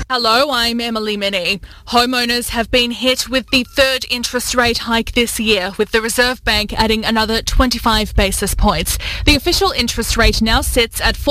Hello, I'm Emily Minnie. Homeowners have been hit with the third interest rate hike this year, with the Reserve Bank adding another 25 basis points. The official interest rate now sits at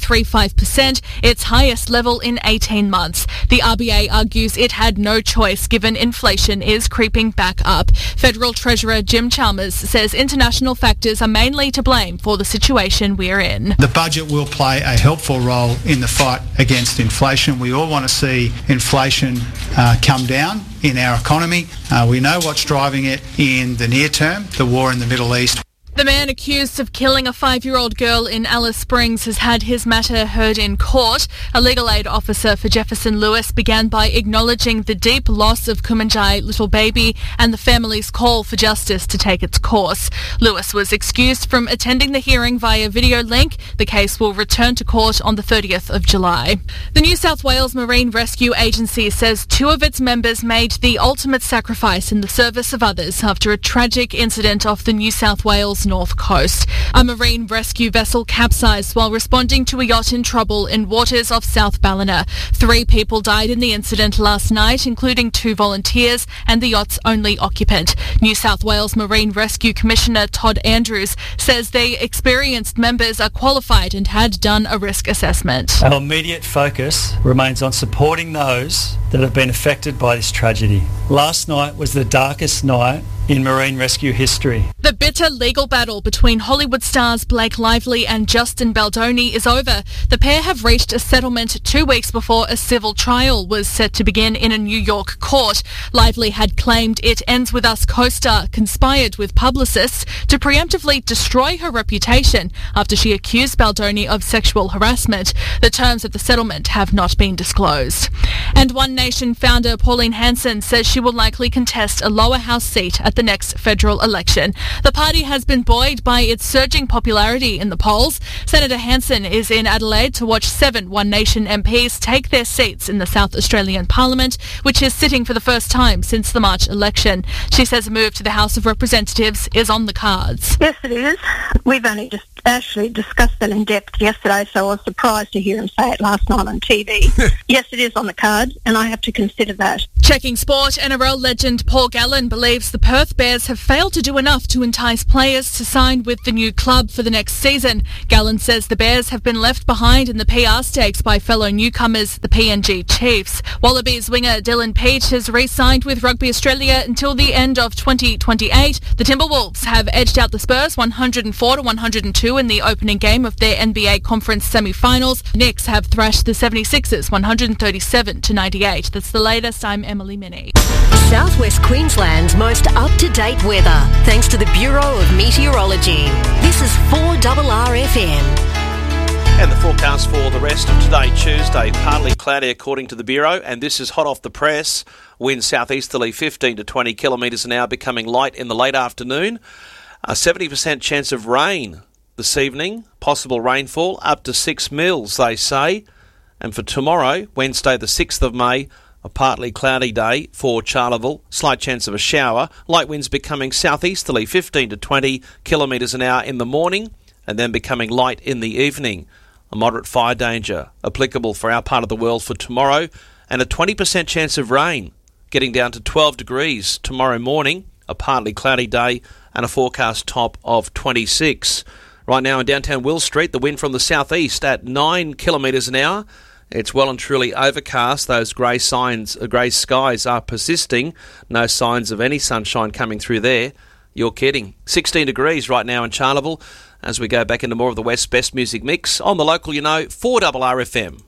4.35%, its highest level in 18 months. The RBA argues it had no choice given inflation is creeping back up. Federal Treasurer Jim Chalmers says international factors are mainly to blame for the situation we're in. The budget will play a helpful role in the fight against inflation. We all want to see inflation come down in our economy. We know what's driving it in the near term, the war in the Middle East. The man accused of killing a 5-year-old girl in Alice Springs has had his matter heard in court. A legal aid officer for Jefferson Lewis began by acknowledging the deep loss of Kumanjai little baby and the family's call for justice to take its course. Lewis was excused from attending the hearing via video link. The case will return to court on the 30th of July. The New South Wales Marine Rescue Agency says 2 of its members made the ultimate sacrifice in the service of others after a tragic incident off the New South Wales north coast. A marine rescue vessel capsized while responding to a yacht in trouble in waters off South Ballina. 3 people died in the incident last night, including 2 volunteers and the yacht's only occupant. New South Wales Marine Rescue Commissioner Todd Andrews says the experienced members are qualified and had done a risk assessment. Our immediate focus remains on supporting those that have been affected by this tragedy. Last night was the darkest night in marine rescue history. The bitter legal battle between Hollywood stars Blake Lively and Justin Baldoni is over. The pair have reached a settlement 2 weeks before a civil trial was set to begin in a New York court. Lively had claimed It Ends With Us co-star conspired with publicists to preemptively destroy her reputation after she accused Baldoni of sexual harassment. The terms of the settlement have not been disclosed. And One Nation founder Pauline Hanson says she will likely contest a lower house seat at the next federal election. The party has been buoyed by its surging popularity in the polls. Senator Hanson is in Adelaide to watch 7 One Nation MPs take their seats in the South Australian Parliament, which is sitting for the first time since the March election. She says a move to the House of Representatives is on the cards. Yes, it is. We've only just actually discussed that in depth yesterday, so I was surprised to hear him say it last night on TV. Yes, it is on the cards, and I have to consider that. Checking sport, NRL legend Paul Gallen believes the Perth Bears have failed to do enough to entice players to sign with the new club for the next season. Gallen says the Bears have been left behind in the PR stakes by fellow newcomers, the PNG Chiefs. Wallabies winger Dylan Peach has re-signed with Rugby Australia until the end of 2028. The Timberwolves have edged out the Spurs 104-102 in the opening game of their NBA Conference semi-finals. Knicks have thrashed the 76ers 137-98. That's the latest. I'm Emily Minnie. Southwest Queensland's most up-to-date weather, thanks to the Bureau of Meteorology. This is 4RRFM. And the forecast for the rest of today, Tuesday, partly cloudy according to the Bureau, and this is hot off the press. Winds southeasterly 15 to 20 kilometres an hour, becoming light in the late afternoon. A 70% chance of rain this evening, possible rainfall up to 6 mils, they say. And for tomorrow, Wednesday the 6th of May, a partly cloudy day for Charleville, slight chance of a shower, light winds becoming southeasterly 15 to 20 kilometres an hour in the morning and then becoming light in the evening. A moderate fire danger applicable for our part of the world for tomorrow and a 20% chance of rain, getting down to 12 degrees tomorrow morning, a partly cloudy day and a forecast top of 26. Right now in downtown Will Street, the wind from the southeast at 9 kilometres an hour. It's well and truly overcast. Those grey skies are persisting. No signs of any sunshine coming through there. You're kidding. 16 degrees right now in Charleville as we go back into more of the West's best music mix. On the local, 4RRFM.